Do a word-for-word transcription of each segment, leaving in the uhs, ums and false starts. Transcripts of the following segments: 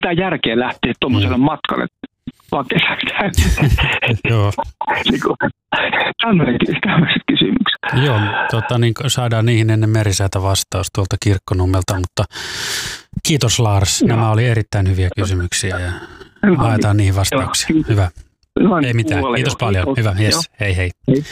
mitään järkeä lähteä tuommoiselle mm. matkalle vaan kesäksi. Joo. Tämmöiset kysymykset. Joo, tota, niin saadaan niihin ennen merisäätä vastaus tuolta Kirkkonummelta, mutta kiitos Lars. Joo. Nämä oli erittäin hyviä kysymyksiä ja haetaan niihin vastauksia. Joo. Hyvä. Ei mitään. Kiitos paljon. Hyvä. Yes. Hei hei. hei.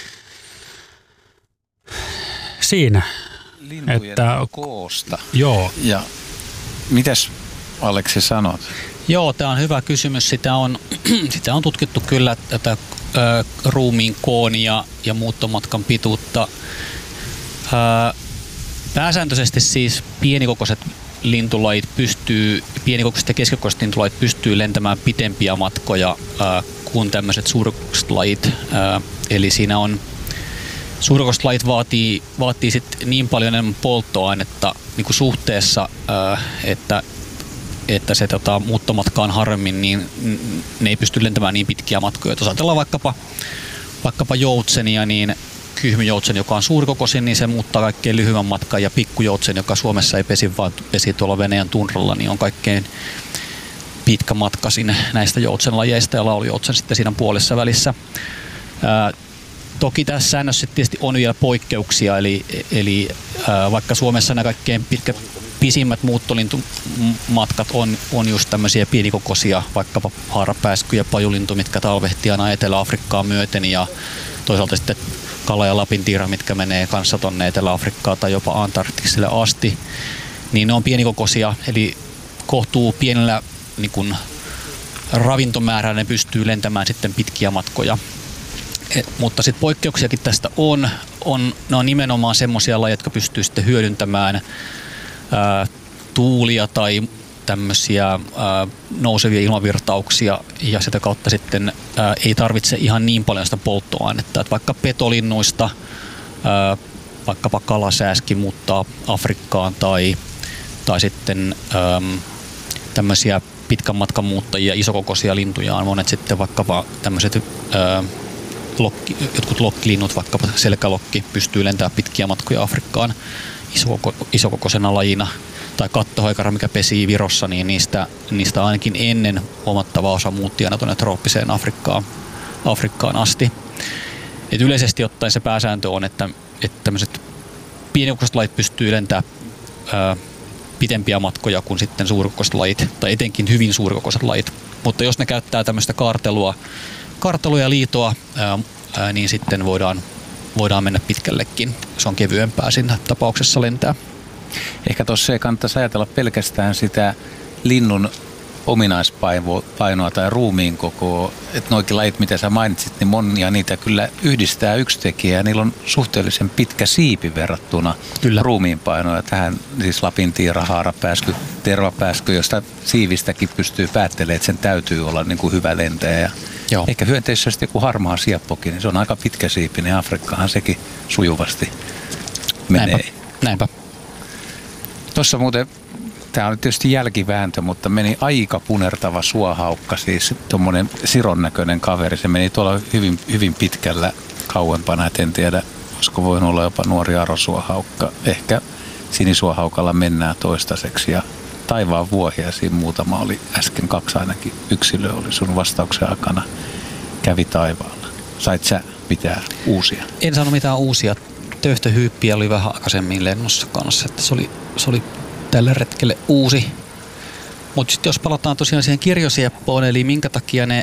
Siinä. Lintujen että, koosta. Joo. Ja mitäs Aleksi sanot? Joo, tämä on hyvä kysymys. Sitä on, sitä on tutkittu kyllä tätä ö, ruumiin koon ja, ja muuttomatkan pituutta. Ö, pääsääntöisesti siis pienikokoiset lintulajit pystyy, pienikokoiset ja keskikokoiset lintulajit pystyy lentämään pitempiä matkoja ö, kuin tämmöiset suurikokoiset lajit. Ö, eli siinä on suurikokoiset lajit vaatii, vaatii sit niin paljon enemmän polttoainetta niin kuin suhteessa, ö, että että se tota, muuttomatka on harvemmin, niin ne ei pysty lentämään niin pitkiä matkoja. Jos ajatellaan vaikkapa, vaikkapa joutsenia, niin kyhmyjoutsen, joka on suurikokoisin, niin se muuttaa kaikkein lyhyen matkan, ja pikkujoutsen, joka Suomessa ei pesi, vaan pesi tuolla Venäjän tunralla, niin on kaikkein pitkä matkaisin näistä joutsenlajeista, ja laulujoutsen sitten siinä puolessa välissä. Ää, toki tässä säännössä tietysti on vielä poikkeuksia, eli, eli ää, vaikka Suomessa nämä kaikkein pitkät pisimmät muuttolintumatkat on, on just tämmöisiä pienikokoisia, vaikkapa haarapääsky ja pajulintu, mitkä talvehtii aina Etelä-Afrikkaan myöten, ja toisaalta sitten kala- ja lapintiira, mitkä menee kanssa tonne Etelä-Afrikkaan tai jopa Antarktikselle asti, niin ne on pienikokoisia, eli kohtuu pienellä niin kun, ravintomäärällä ne pystyy lentämään sitten pitkiä matkoja. Et, mutta sitten poikkeuksiakin tästä on, on, ne on nimenomaan semmoisia lajeja, jotka pystyy sitten hyödyntämään Ää, tuulia tai tämmöisiä ää, nousevia ilmavirtauksia, ja sitä kautta sitten ää, ei tarvitse ihan niin paljon sitä polttoainetta. Et vaikka petolinnuista, ää, vaikkapa kalasääski muuttaa Afrikkaan, tai, tai sitten ää, tämmöisiä pitkän matkan muuttajia, isokokoisia lintuja on monet sitten vaikkapa tämmöiset ää, lokki, jotkut lokkilinnut, vaikkapa selkälokki, pystyy lentämään pitkiä matkoja Afrikkaan Isokoko, isokokoisena lajina, tai kattohoikara, mikä pesii Virossa, niin niistä, niistä ainakin ennen huomattava osa muutti aina tuonne trooppiseen Afrikkaan, Afrikkaan asti. Et yleisesti ottaen se pääsääntö on, että, että tämmöiset pienikokoiset lajit pystyy lentämään ää, pitempiä matkoja kuin sitten suurikokoiset lajit, tai etenkin hyvin suurikokoiset lajit. Mutta jos ne käyttää tämmöistä kaartelua, kaartelua ja liitoa, ää, ää, niin sitten voidaan voidaan mennä pitkällekin. Se on kevyempää siinä tapauksessa lentää. Ehkä tuossa ei kannattaisi ajatella pelkästään sitä linnun ominaispainoa tai ruumiin kokoa. Että noikin lajit, mitä sä mainitsit, niin monia niitä kyllä yhdistää yksi tekijä. Ja niillä on suhteellisen pitkä siipi verrattuna kyllä ruumiinpainoa. Tähän siis lapintiira, haarapääsky, tervapääsky, josta siivistäkin pystyy päättelemään, että sen täytyy olla niin kuin hyvä lentäjä. Joo. Ehkä hyönteisesti joku harmaa sieppokin, niin se on aika pitkä siipi, niin Afrikkahan sekin sujuvasti menee. Näinpä. Näinpä. Tuossa muuten, tämä on tietysti jälkivääntö, mutta meni aika punertava suohaukka, siis tuommoinen Siron näköinen kaveri. Se meni tuolla hyvin, hyvin pitkällä kauempana, et en tiedä, olisiko voinut olla jopa nuori arosuohaukka. Ehkä sinisuohaukalla mennään toistaiseksi ja taivaan vuohia siinä muutama oli, äsken kaksi ainakin yksilöä oli sun vastauksen aikana, kävi taivaalla. Sait sä mitään uusia? En saanut mitään uusia. Töyhtöhyyppiä oli vähän aikaisemmin lennossa kanssa, että se oli, se oli tälle retkelle uusi. Mutta sitten jos palataan tosiaan siihen kirjosieppoon, eli minkä takia ne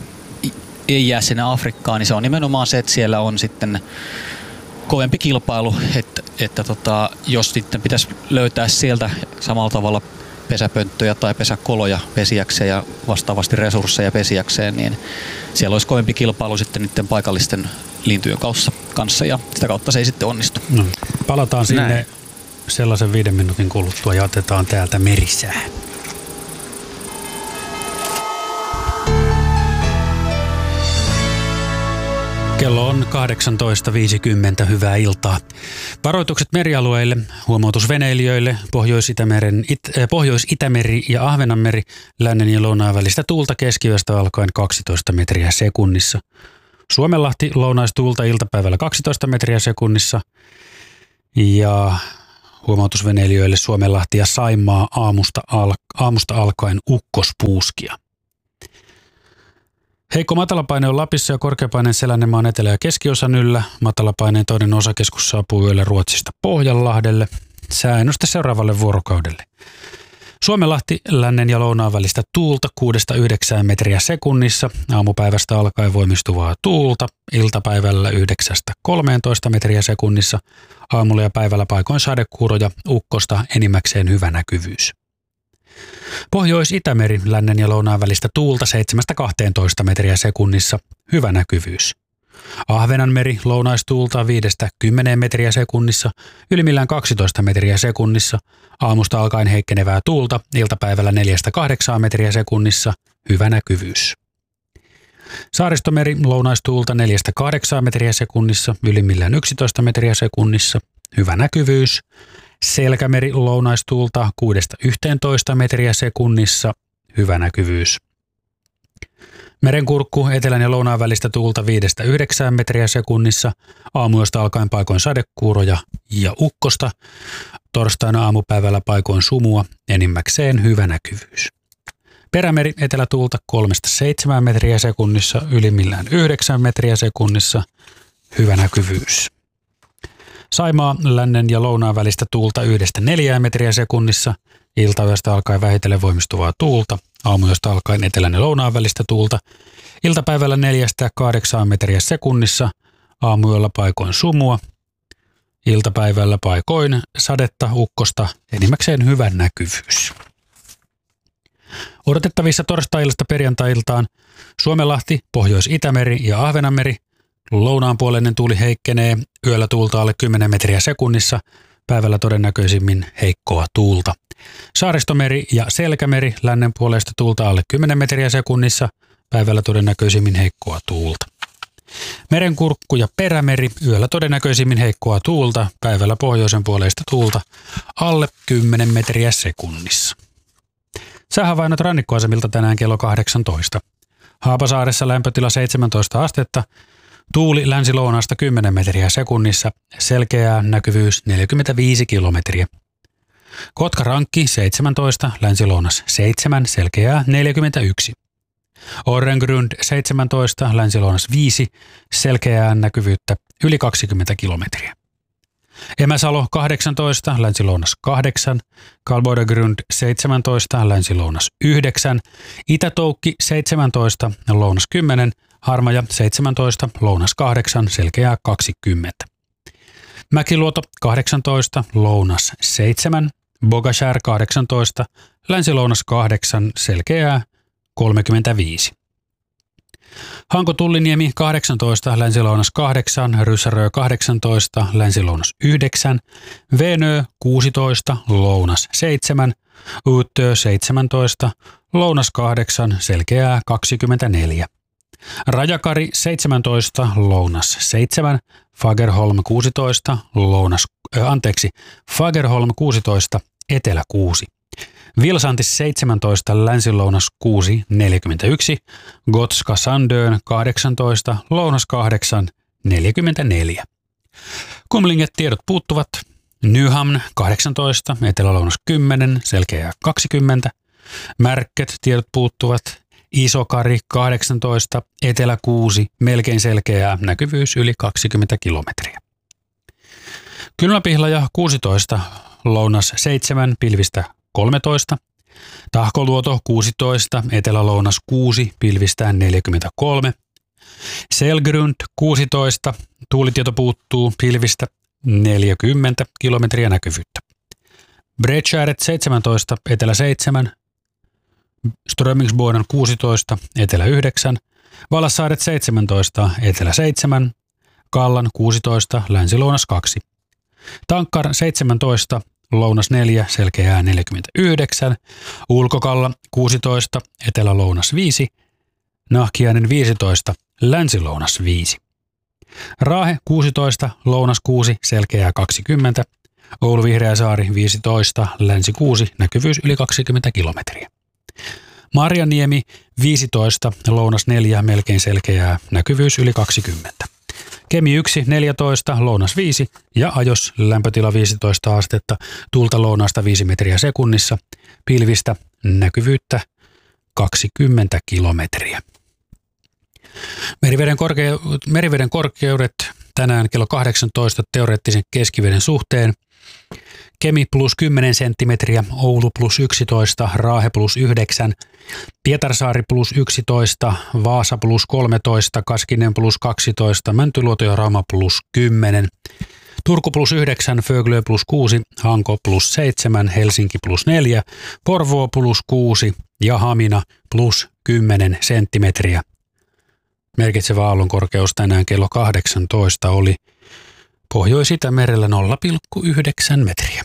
ei jää sinne Afrikkaan, niin se on nimenomaan se, että siellä on sitten kovempi kilpailu, että, että tota, jos sitten pitäisi löytää sieltä samalla tavalla pesäpönttöjä tai pesäkoloja pesiäkseen ja vastaavasti resursseja pesiäkseen, niin siellä olisi kovempi kilpailu sitten niiden paikallisten lintujen kanssa, ja sitä kautta se ei sitten onnistu. No, palataan sinne Näin. sellaisen viiden minuutin kuluttua ja otetaan täältä merisää. Kello on kahdeksantoista viisikymmentä. Hyvää iltaa. Varoitukset merialueille, huomautus veneilijöille, Pohjois-Itämeren, It, äh, Pohjois-Itämeri ja Ahvenanmeri, lännen ja lounaan välistä tuulta keskiyöstä alkaen kaksitoista metriä sekunnissa. Suomenlahti lounaistuulta iltapäivällä kaksitoista metriä sekunnissa ja huomautusveneilijöille Suomenlahti ja Saimaa aamusta, al- aamusta alkaen ukkospuuskia. Heikko matalapaine on Lapissa ja korkeapaineen selänne maan etelä- ja keskiosan yllä. Matalapaineen toinen osakeskus saapuu yöllä Ruotsista Pohjanlahdelle. Sääennuste seuraavalle vuorokaudelle. Suomenlahti lännen ja lounaan välistä tuulta kuudesta yhdeksään metriä sekunnissa. Aamupäivästä alkaen voimistuvaa tuulta. Iltapäivällä yhdeksästä kolmeentoista metriä sekunnissa. Aamulla ja päivällä paikoin sadekuuroja, ukkosta, enimmäkseen hyvä näkyvyys. Pohjois-Itämeri lännen ja lounaan välistä tuulta seitsemästä kahteentoista metriä sekunnissa. Hyvä näkyvyys. Ahvenanmeri lounaistuulta viidestä kymmeneen metriä sekunnissa, ylimmillään kaksitoista metriä sekunnissa. Aamusta alkaen heikkenevää tuulta, iltapäivällä neljästä kahdeksaan metriä sekunnissa. Hyvä näkyvyys. Saaristomeri lounaistuulta neljästä kahdeksaan metriä sekunnissa, ylimmillään yksitoista metriä sekunnissa. Hyvä näkyvyys. Selkämeri lounaistuulta kuudesta yhteentoista metriä sekunnissa. Hyvä näkyvyys. Merenkurkku etelän ja lounaan välistä tuulta viidestä yhdeksään metriä sekunnissa. Aamuyöstä alkaen paikoin sadekuuroja ja ukkosta. Torstaina aamupäivällä paikoin sumua, enimmäkseen hyvä näkyvyys. Perämeri etelätuulta kolmesta seitsemään metriä sekunnissa, ylimmillään yhdeksän metriä sekunnissa. Hyvä näkyvyys. Saimaa lännen ja lounaan välistä tuulta yhdestä neljään metriä sekunnissa. Iltayöstä alkaen vähitellen voimistuvaa tuulta. Aamuyöstä alkaen etelän ja lounaan välistä tuulta. Iltapäivällä neljästä kahdeksaan metriä sekunnissa. Aamuyöllä paikoin sumua. Iltapäivällä paikoin sadetta, ukkosta, enimmäkseen hyvä näkyvyys. Odotettavissa torstai-illasta perjantai-iltaan Suomenlahti, Pohjois-Itämeri ja Ahvenanmeri. Lounaanpuoleinen tuuli heikkenee, yöllä tuulta alle kymmenen metriä sekunnissa, päivällä todennäköisimmin heikkoa tuulta. Saaristomeri ja Selkämeri lännen puolesta tuulta alle kymmenen metriä sekunnissa, päivällä todennäköisimmin heikkoa tuulta. Merenkurkku ja Perämeri yöllä todennäköisimmin heikkoa tuulta, päivällä pohjoisen puoleista tuulta alle kymmenen metriä sekunnissa. Säähavainnot rannikkoasemilta tänään kello kahdeksantoista. Haapasaaressa lämpötila seitsemäntoista astetta, tuuli länsi-lounaasta kymmenen metriä sekunnissa, selkeää näkyvyys neljäkymmentäviisi kilometriä. Kotka-Rankki seitsemäntoista, länsi-lounas seitsemän, selkeää neljäkymmentäyksi. Orrengrund seitsemäntoista, länsi-lounas viisi, selkeää näkyvyyttä yli kaksikymmentä kilometriä. Emäsalo kahdeksantoista, länsi-lounas kahdeksan, Kalboidegrund seitsemäntoista, länsi-lounas yhdeksän, Itä-Toukki seitsemäntoista, lounas kymmenen, Harmaja seitsemäntoista, lounas kahdeksan, selkeää kaksikymmentä. Mäkiluoto kahdeksantoista, lounas seitsemän, Bogashär kahdeksantoista, länsi-lounas kahdeksan, selkeää kolmekymmentäviisi. Hanko-Tulliniemi kahdeksantoista, länsi-lounas kahdeksan, Ryssärö kahdeksantoista, länsi-lounas yhdeksän, Venö kuusitoista, lounas seitsemän, Uutö seitsemäntoista, lounas kahdeksan, selkeää kaksikymmentäneljä. Rajakari seitsemäntoista, lounas seitsemän, Fagerholm kuusitoista, lounas, äh, anteeksi, Fagerholm kuusitoista, etelä kuusi. Vilsantis seitsemäntoista, länsi-lounas kuusi, neljäkymmentäyksi, Gotska Sandön kahdeksantoista, lounas kahdeksan, neljäkymmentäneljä. Kumlinget tiedot puuttuvat. Nyhamn kahdeksantoista, etelä-lounas kymmenen, selkeää kaksikymmentä. Märket tiedot puuttuvat. Isokari kahdeksantoista, etelä kuusi, melkein selkeää, näkyvyys yli kaksikymmentä kilometriä. Kylmäpihlaja kuusitoista, lounas seitsemän, pilvistä kolmetoista. Tahkoluoto kuusitoista, etelä-lounas kuusi, pilvistään neljäkymmentäkolme. Selgrund kuusitoista, tuulitieto puuttuu, pilvistä neljäkymmentä kilometriä näkyvyyttä. Bredskäret seitsemäntoista, etelä seitsemän. Strömingsboden kuusitoista, etelä yhdeksän, Valassaaret seitsemäntoista, etelä seitsemän, Kallan kuusitoista, länsi-lounas kaksi. Tankkar seitsemäntoista, lounas neljä, selkeää neljäkymmentäyhdeksän, Ulkokalla kuusitoista, etelä-lounas viisi, Nahkiainen viisitoista, länsi-lounas viisi. Raahe kuusitoista, lounas kuusi, selkeää kaksikymmentä, Oulu-Vihreäsaari viisitoista, länsi kuusi, näkyvyys yli kaksikymmentä kilometriä. Marjaniemi viisitoista, lounas neljä, melkein selkeää, näkyvyys yli kaksikymmentä. Kemi yksi, neljätoista, lounas viisi ja Ajos lämpötila viisitoista astetta, tuulta lounaasta viisi metriä sekunnissa, pilvistä, näkyvyyttä kaksikymmentä kilometriä. Meriveden, korkeu- meriveden korkeudet tänään kello kahdeksantoista teoreettisen keskiveden suhteen. Kemi plus kymmenen senttimetriä, Oulu plus yksitoista, Raahe plus yhdeksän, Pietarsaari plus yksitoista, Vaasa plus kolmetoista, Kaskinen plus kaksitoista, Mäntyluoto ja Rauma plus kymmenen, Turku plus yhdeksän, Föglö plus kuusi, Hanko plus seitsemän, Helsinki plus neljä, Porvoo plus kuusi ja Hamina plus kymmenen senttimetriä. Merkitsevä aallonkorkeus tänään kello kahdeksantoista oli Pohjois-Itämerellä nolla pilkku yhdeksän metriä.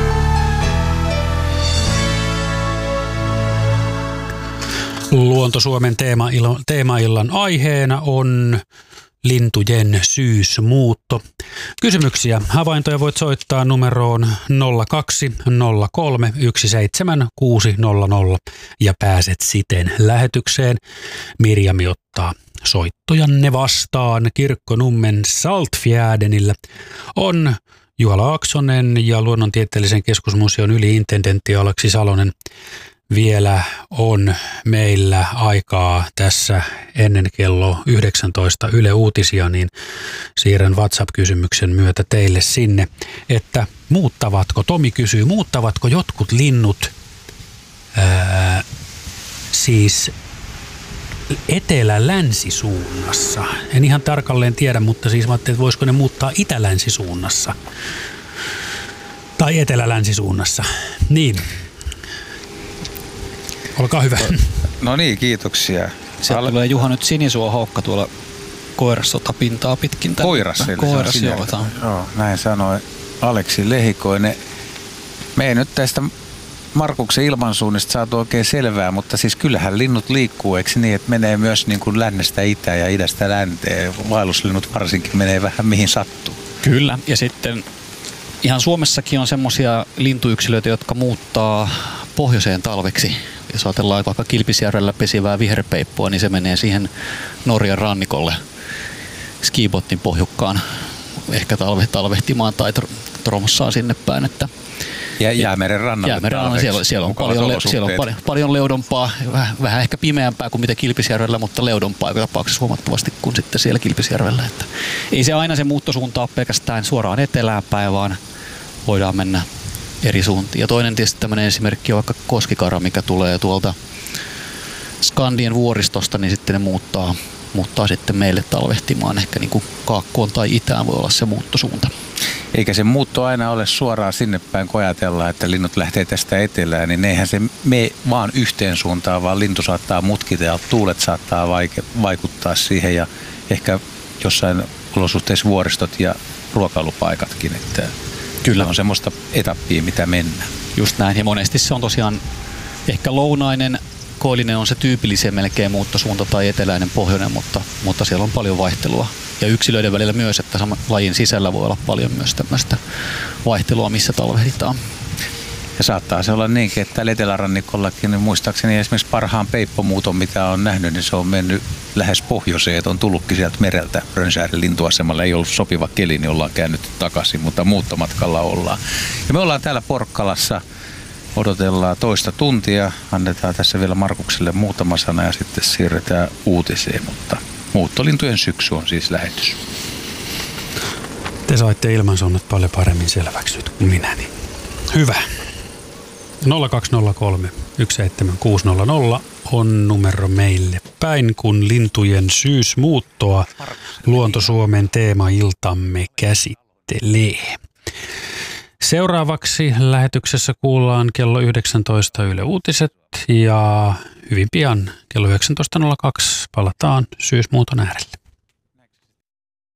Luonto-Suomen teemaillan, teemaillan aiheena on lintujen syysmuutto. Kysymyksiä, havaintoja voit soittaa numeroon nolla kaksi nolla kolme yksi seitsemän kuusi nolla nolla ja pääset siten lähetykseen. Mirjami ottaa soittojanne vastaan. Kirkkonummen Saltfjärdenillä on Juha Laaksonen ja Luonnontieteellisen keskusmuseon yli-intendentti Aleksi Salonen. Vielä on meillä aikaa tässä ennen kello yhdeksäntoista Yle Uutisia, niin siirrän WhatsApp-kysymyksen myötä teille sinne, että muuttavatko, Tomi kysyy, muuttavatko jotkut linnut ää, siis etelä-länsisuunnassa? En ihan tarkalleen tiedä, mutta siis mä ajattelin, että voisiko ne muuttaa itä-länsisuunnassa tai etelä-länsisuunnassa. Niin. Olkaa hyvä. No niin, kiitoksia. Sieltä Al- tulee Juha nyt sinisuohaukka tuolla koirassa pintaa pitkin. Koiras, Koiras, joo. joo. Näin sanoi Aleksi Lehikoinen. Me ei nyt tästä Markuksen ilmansuunnista saatu oikein selvää, mutta siis kyllähän linnut liikkuu, eikö niin, että menee myös niin kuin lännestä itään ja idästä länteen. Vaelluslinnut varsinkin menee vähän mihin sattuu. Kyllä, ja sitten ihan Suomessakin on semmoisia lintuyksilöitä, jotka muuttaa pohjoiseen talveksi. Jos ajatellaan vaikka Kilpisjärvellä pesivää viherpeippoa, niin se menee siihen Norjan rannikolle Skibotnin pohjukkaan ehkä talve, talvehtimaan tai tromossaan sinne päin. Että ja Jäämeren rannalle Jäämeren rannalle, siellä, siellä on, paljon, le, siellä on paljon, paljon leudompaa, vähän, vähän ehkä pimeämpää kuin mitä Kilpisjärvellä, mutta leudompaa joka tapauksessa huomattavasti kuin sitten siellä Kilpisjärvellä. Että ei se aina se muuttosuunta ole pelkästään suoraan etelään päin, vaan voidaan mennä eri suuntiin. Ja toinen tietysti tämmöinen esimerkki on vaikka koskikara, mikä tulee tuolta Skandien vuoristosta, niin sitten ne muuttaa, muuttaa sitten meille talvehtimaan. Ehkä niin kuin kaakkoon tai itään voi olla se muuttosuunta. Eikä se muutto aina ole suoraan sinne päin, kun ajatellaan, että linnut lähtee tästä etelään, niin eihän se mene vaan yhteen suuntaan, vaan lintu saattaa mutkita ja tuulet saattaa vaike- vaikuttaa siihen ja ehkä jossain olosuhteissa vuoristot ja ruokailupaikatkin, että kyllä on semmoista etappia, mitä mennään. Just näin, ja monesti se on tosiaan ehkä lounainen, koillinen on se tyypillisen melkein muuttosuunta tai eteläinen pohjoinen, mutta, mutta siellä on paljon vaihtelua. Ja yksilöiden välillä myös, että saman lajin sisällä voi olla paljon myös tämmöistä vaihtelua, missä talvehditaan. Ja saattaa se olla niinkin, että täällä etelärannikollakin, niin muistaakseni esimerkiksi parhaan peippomuuton, mitä on nähnyt, niin se on mennyt lähes pohjoiseen, että on tullutkin sieltä mereltä Rönsäärin lintuasemalle. Ei ollut sopiva keli, niin ollaan käännytty takaisin, mutta muuttomatkalla ollaan. Ja me ollaan täällä Porkkalassa, odotellaan toista tuntia, annetaan tässä vielä Markukselle muutama sana ja sitten siirretään uutiseen, mutta muuttolintujen syksy on siis lähetys. Te saitte ilmansuunnat paljon paremmin selväksi nyt kuin minä, niin hyvä. nolla kaksi nolla kolme yksi seitsemän kuusi nolla nolla on numero meille päin, kun lintujen syysmuuttoa Luonto-Suomen teemailtamme käsittelee. Seuraavaksi lähetyksessä kuullaan kello yhdeksäntoista Yle Uutiset ja hyvin pian kello yhdeksäntoista nolla kaksi palataan syysmuuton äärelle.